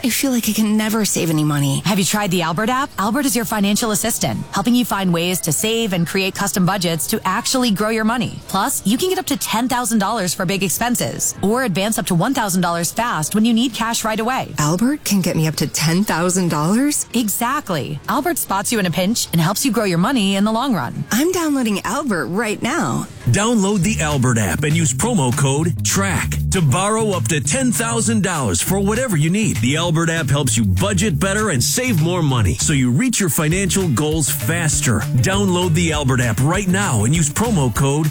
I feel like I can never save any money. Have you tried the Albert app? Albert is your financial assistant, helping you find ways to save and create custom budgets to actually grow your money. Plus, you can get up to $10,000 for big expenses or advance up to $1,000 fast when you need cash right away. Albert can get me up to $10,000? Exactly. Albert spots you in a pinch and helps you grow your money in the long run. I'm downloading Albert right now. Download the Albert app and use promo code TRACK to borrow up to $10,000 for whatever you need. The Albert app helps you budget better and save more money so you reach your financial goals faster. Download the Albert app right now and use promo code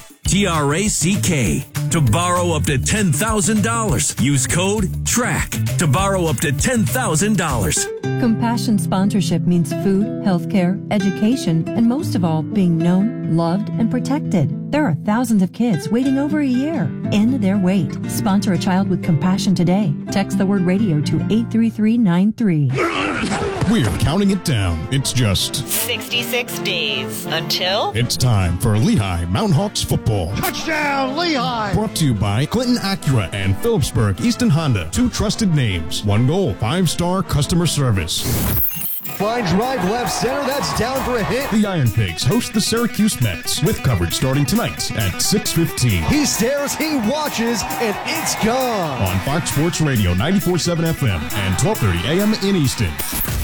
TRACK to borrow up to $10,000. Use code TRACK to borrow up to $10,000. Compassion sponsorship means food, healthcare, education, and most of all, being known, loved, and protected. There are thousands of kids waiting over a year. End their wait. Sponsor a child with compassion today. Text the word radio to 83393. We're counting it down. It's just 66 days until it's time for Lehigh Mountain Hawks football. Touchdown, Lehigh! Brought to you by Clinton Acura and Phillipsburg Easton Honda. Two trusted names. One goal. 5-star customer service. Fine drive left center. That's down for a hit. The Iron Pigs host the Syracuse Mets with coverage starting tonight at 6:15. He stares, he watches, and it's gone. On Fox Sports Radio 94.7 FM and 12:30 a.m. in Easton.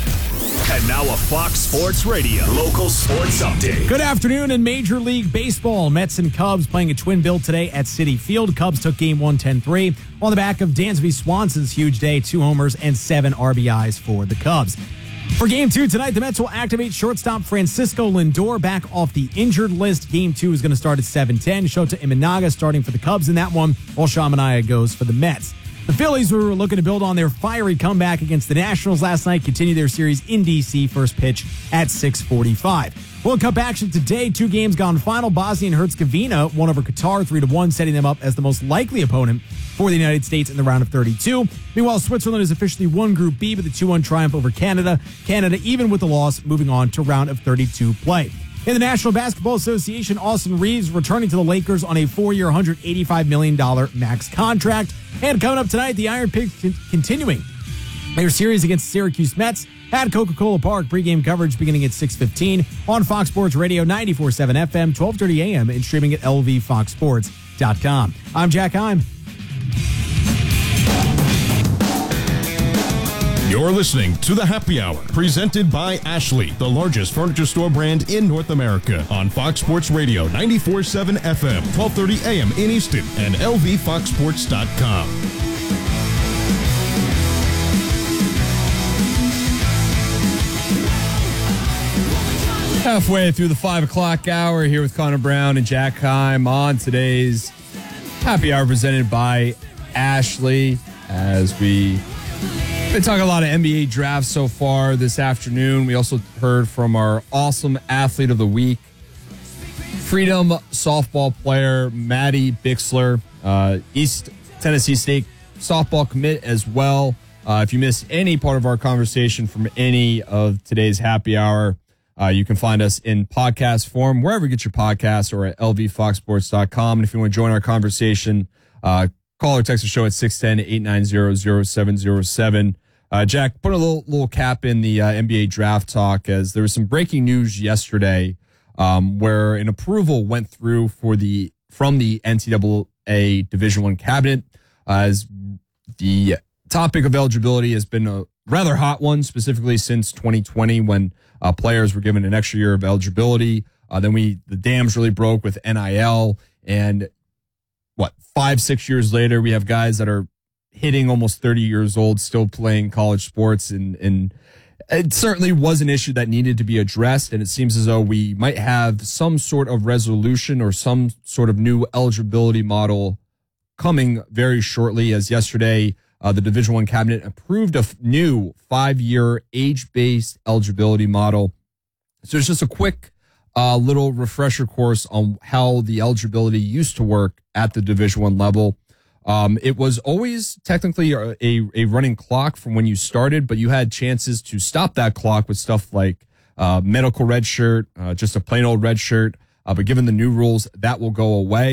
And now a Fox Sports Radio local sports update. Good afternoon. In Major League Baseball, Mets and Cubs playing a twin bill today at Citi Field. Cubs took game 1 10-3 on the back of Dansby Swanson's huge day, 2 homers and 7 RBIs for the Cubs. For Game 2 tonight, the Mets will activate shortstop Francisco Lindor back off the injured list. Game 2 is going to start at 7:10. Shota Imanaga starting for the Cubs in that one, while Sean Manaea goes for the Mets. The Phillies, who were looking to build on their fiery comeback against the Nationals last night, continue their series in D.C. First pitch at 6:45. World Cup action today. 2 games gone final. Bosnia and Herzegovina won over Qatar 3-1, setting them up as the most likely opponent for the United States in the round of 32. Meanwhile, Switzerland has officially won Group B with a 2-1 triumph over Canada. Canada, even with the loss, moving on to round of 32 play. In the National Basketball Association, Austin Reeves returning to the Lakers on a 4-year, $185 million max contract. And coming up tonight, the Iron Pigs continuing their series against Syracuse Mets at Coca-Cola Park. Pregame coverage beginning at 6:15 on Fox Sports Radio 94.7 FM, 12:30 a.m. and streaming at lvfoxsports.com. I'm Jack Heim. You're listening to The Happy Hour, presented by Ashley, the largest furniture store brand in North America, on Fox Sports Radio 94.7 FM, 12:30 a.m. in Easton, and lvfoxsports.com. Halfway through the 5 o'clock hour here with Connor Brown and Jack Heim on today's Happy Hour presented by Ashley. As we've been talking a lot of NBA drafts so far this afternoon. We also heard from our awesome athlete of the week, Freedom softball player Maddie Bixler, East Tennessee State softball commit as well. If you missed any part of our conversation from any of today's Happy Hour, you can find us in podcast form, wherever you get your podcasts, or at lvfoxsports.com. And if you want to join our conversation, call or text the show at 610-890-0707. Jack, put a little cap in the NBA draft talk, as there was some breaking news yesterday where an approval went through from the NCAA Division I cabinet, as the topic of eligibility has been a rather hot one, specifically since 2020 when players were given an extra year of eligibility. Then the dams really broke with NIL, and 5-6 years later, we have guys that are hitting almost 30 years old, still playing college sports, and it certainly was an issue that needed to be addressed, and it seems as though we might have some sort of resolution or some sort of new eligibility model coming very shortly, as yesterday the Division I cabinet approved a new 5-year age-based eligibility model. So it's just a quick little refresher course on how the eligibility used to work at the Division I level. It was always technically a running clock from when you started, but you had chances to stop that clock with stuff like medical red shirt, just a plain old red shirt. But given the new rules, that will go away.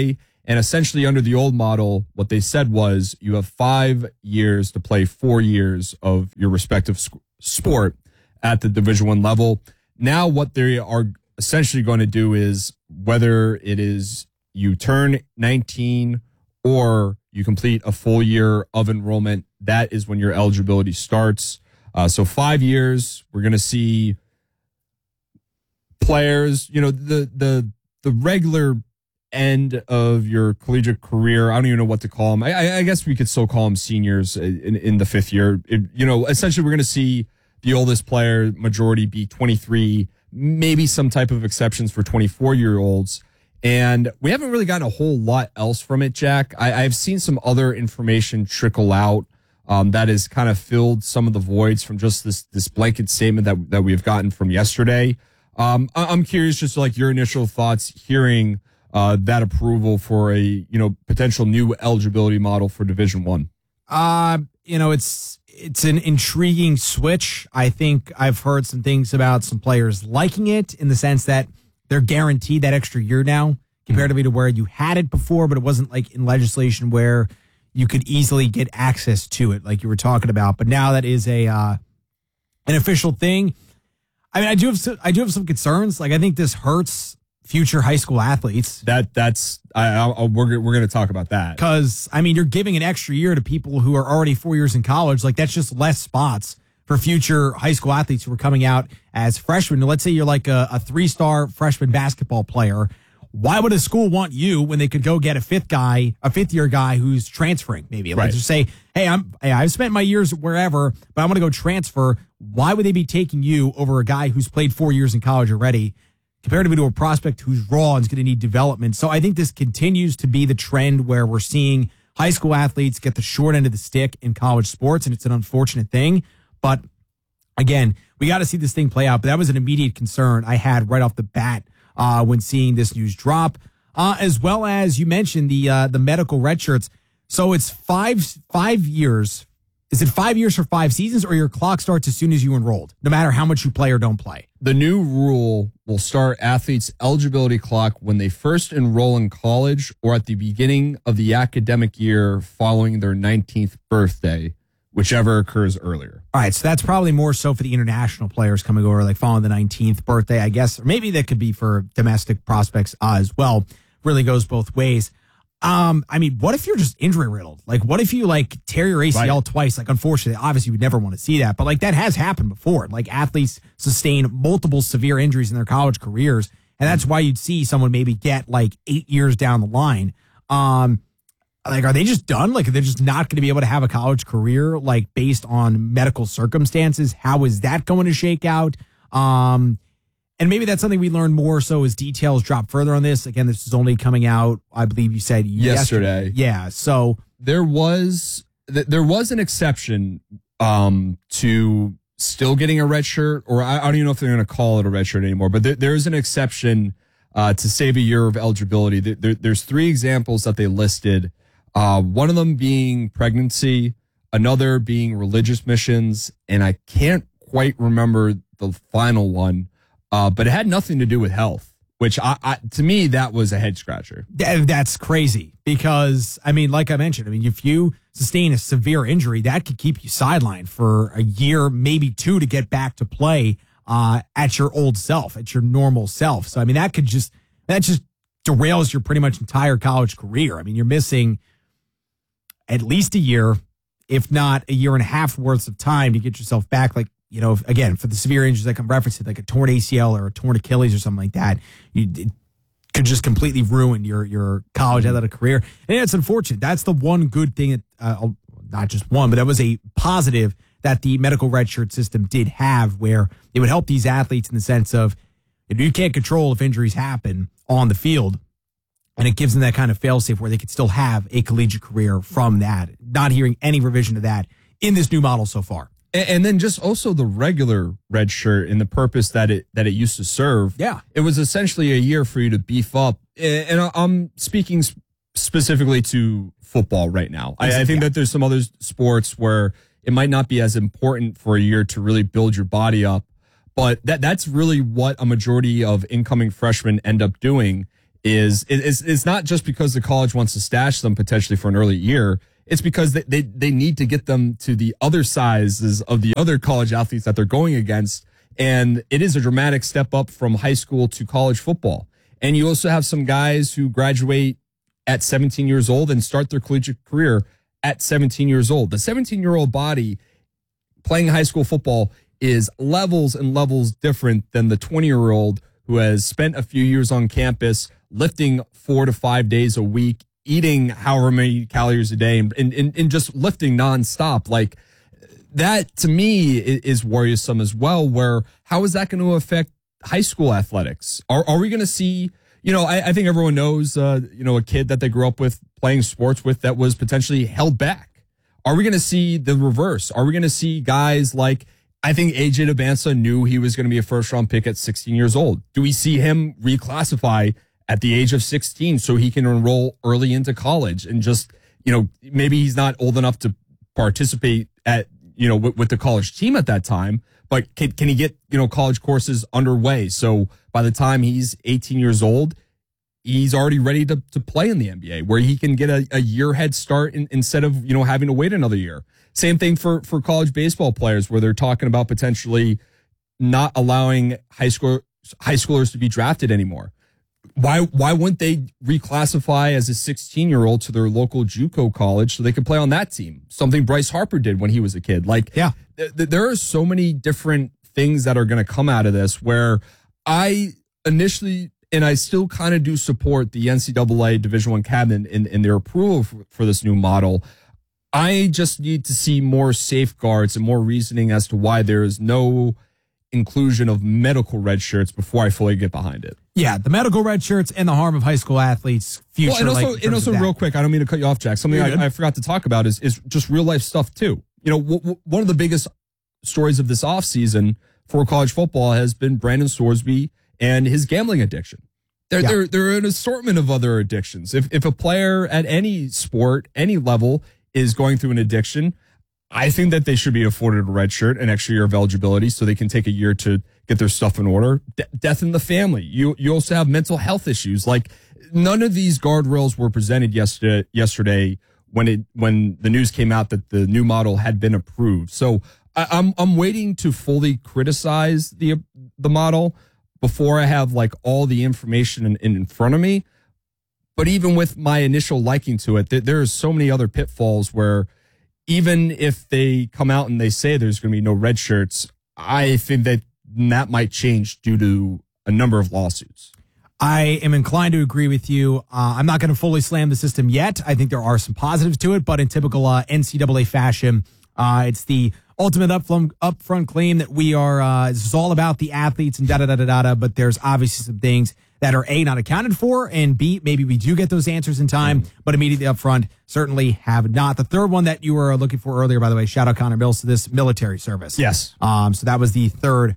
And essentially under the old model, what they said was you have 5 years to play 4 years of your respective sport at the Division I level. Now what they are essentially going to do is, whether it is you turn 19 or you complete a full year of enrollment, that is when your eligibility starts. So 5 years, we're going to see players, the regular end of your collegiate career. I don't even know what to call them. I guess we could still call them seniors in the 5th year. Essentially we're going to see the oldest player majority be 23, maybe some type of exceptions for 24-year-olds. And we haven't really gotten a whole lot else from it, Jack. I've seen some other information trickle out that has kind of filled some of the voids from just this blanket statement that we've gotten from yesterday. I'm curious, just like your initial thoughts hearing that approval for a potential new eligibility model for Division I. It's an intriguing switch. I think I've heard some things about some players liking it in the sense that they're guaranteed that extra year now, comparatively to where you had it before, but it wasn't like in legislation where you could easily get access to it, like you were talking about. But now that is an official thing. I mean, I do have some concerns. Like, I think this hurts future high school athletes. We're going to talk about that, because I mean, you're giving an extra year to people who are already 4 years in college. Like, that's just less spots for future high school athletes who are coming out as freshmen. Let's say you're like a 3-star freshman basketball player. Why would a school want you when they could go get a 5th-year guy who's transferring? Maybe like just say, hey, I've spent my years wherever, but I want to go transfer. Why would they be taking you over a guy who's played 4 years in college already, comparatively to a prospect who's raw and is going to need development? So I think this continues to be the trend where we're seeing high school athletes get the short end of the stick in college sports, and it's an unfortunate thing. But again, we got to see this thing play out. But that was an immediate concern I had right off the bat when seeing this news drop, as well as you mentioned the medical red shirts. So it's 5 years. Is it 5 years for 5 seasons, or your clock starts as soon as you enrolled, no matter how much you play or don't play? The new rule will start athletes' eligibility clock when they first enroll in college or at the beginning of the academic year following their 19th birthday, whichever occurs earlier. All right, so that's probably more so for the international players coming over, like following the 19th birthday, I guess. Or maybe that could be for domestic prospects as well. Really goes both ways. I mean, what if you're just injury riddled? Like, what if you tear your ACL twice? Like, unfortunately, obviously, you would never want to see that, but that has happened before. Like, athletes sustain multiple severe injuries in their college careers, and that's why you'd see someone maybe get 8 years down the line. Are they just done? Like, they're just not going to be able to have a college career, based on medical circumstances? How is that going to shake out? And maybe that's something we learn more so as details drop further on this. Again, this is only coming out, I believe you said yesterday. Yeah, so there was an exception to still getting a red shirt, or I don't even know if they're going to call it a red shirt anymore, but there's an exception to save a year of eligibility. There's 3 examples that they listed. One of them being pregnancy, another being religious missions, and I can't quite remember the final one. But it had nothing to do with health, which to me, that was a head scratcher. That's crazy because, I mean, like I mentioned, if you sustain a severe injury, that could keep you sidelined for a year, maybe 2 to get back to play at your old self, at your normal self. So, I mean, that just derails your pretty much entire college career. I mean, you're missing at least a year, if not a year and a half worth of time to get yourself back. Again, for the severe injuries like I'm referencing, like a torn ACL or a torn Achilles or something like that, it could just completely ruin your college athletic career. And it's unfortunate. That's the one good thing that, not just one, but that was a positive that the medical redshirt system did have, where it would help these athletes in the sense of, you can't control if injuries happen on the field, and it gives them that kind of fail-safe where they could still have a collegiate career from that. Not hearing any revision to that in this new model so far. And then just also the regular red shirt and the purpose that it used to serve. Yeah. It was essentially a year for you to beef up. And I'm speaking specifically to football right now. I think that there's some other sports where it might not be as important for a year to really build your body up. But that's really what a majority of incoming freshmen end up doing, is it's not just because the college wants to stash them potentially for an early year. It's because they need to get them to the other sizes of the other college athletes that they're going against. And it is a dramatic step up from high school to college football. And you also have some guys who graduate at 17 years old and start their collegiate career at 17 years old. The 17-year-old body playing high school football is levels and levels different than the 20-year-old who has spent a few years on campus lifting 4 to 5 days a week, eating however many calories a day, and just lifting nonstop. Like, that to me is worrisome as well, where how is that going to affect high school athletics? Are we going to see, I think everyone knows, a kid that they grew up with playing sports with that was potentially held back. Are we going to see the reverse? Are we going to see guys like, I think AJ Debinsa knew he was going to be a first round pick at 16 years old. Do we see him reclassify at the age of 16 so he can enroll early into college and just, maybe he's not old enough to participate at, with the college team at that time, but can he get, college courses underway? So by the time he's 18 years old, he's already ready to play in the NBA, where he can get a year head start instead of, having to wait another year. Same thing for college baseball players, where they're talking about potentially not allowing high schoolers to be drafted anymore. Why wouldn't they reclassify as a 16-year-old to their local JUCO college so they could play on that team? Something Bryce Harper did when he was a kid. There are so many different things that are going to come out of this, where I initially, and I still kind of do support the NCAA Division I cabinet in their approval for this new model. I just need to see more safeguards and more reasoning as to why there is no inclusion of medical red shirts before I fully get behind it. Yeah, the medical red shirts and the harm of high school athletes' future. Well, and also real quick, I don't mean to cut you off, Jack. Something I forgot to talk about is just real life stuff too. One of the biggest stories of this offseason for college football has been Brandon Sorsby and his gambling addiction. There are an assortment of other addictions. If a player at any sport, any level, is going through an addiction, I think that they should be afforded a red shirt, an extra year of eligibility, so they can take a year to get their stuff in order. Death in the family. You also have mental health issues. Like, none of these guardrails were presented yesterday when the news came out that the new model had been approved. So I'm waiting to fully criticize the model before I have like all the information in front of me. But even with my initial liking to it, there are so many other pitfalls where even if they come out and they say there's going to be no red shirts, I think that might change due to a number of lawsuits. I am inclined to agree with you. I'm not going to fully slam the system yet. I think there are some positives to it, but in typical NCAA fashion, it's the ultimate upfront claim that we are, this is all about the athletes and da-da-da-da-da, but there's obviously some things that are A, not accounted for, and B, maybe we do get those answers in time, but immediately up front, certainly have not. The third one that you were looking for earlier, by the way, shout out Connor Mills to this military service. Yes. So that was the third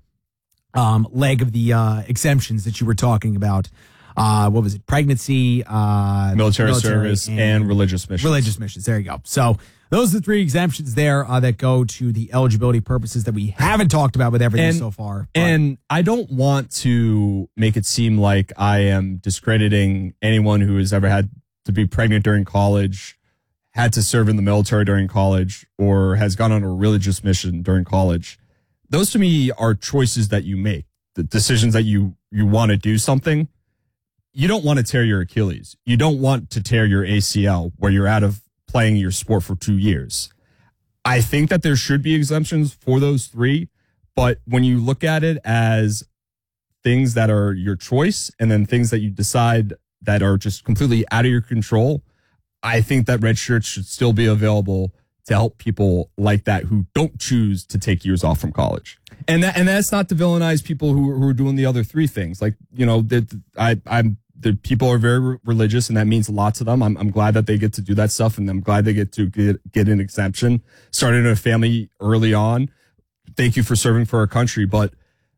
leg of the exemptions that you were talking about. What was it? Pregnancy, military service, and religious missions. Religious missions. There you go. So those are the three exemptions there that go to the eligibility purposes that we haven't talked about with everything so far. And I don't want to make it seem like I am discrediting anyone who has ever had to be pregnant during college, had to serve in the military during college, or has gone on a religious mission during college. Those to me are choices that you make, the decisions that you want to do something. You don't want to tear your Achilles. You don't want to tear your ACL where you're out of playing your sport for 2 years. I think that there should be exemptions for those three, but when you look at it as things that are your choice and then things that you decide that are just completely out of your control, I think that red shirts should still be available to help people like that who don't choose to take years off from college. And that's not to villainize people who are doing the other three things. Like, the people are very religious, and that means a lot to them. I'm glad that they get to do that stuff, and I'm glad they get to get an exemption. Started a family early on. Thank you for serving for our country, but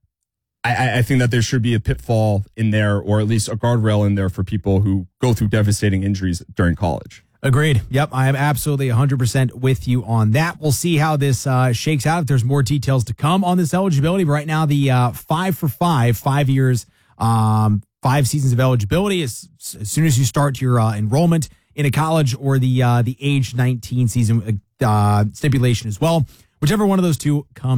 I think that there should be a pitfall in there, or at least a guardrail in there for people who go through devastating injuries during college. Agreed. Yep, I am absolutely 100% with you on that. We'll see how this shakes out. If there's more details to come on this eligibility, but right now the 5 for 5 years 5 seasons of eligibility as soon as you start your enrollment in a college, or the age 19 season stipulation as well. Whichever one of those two comes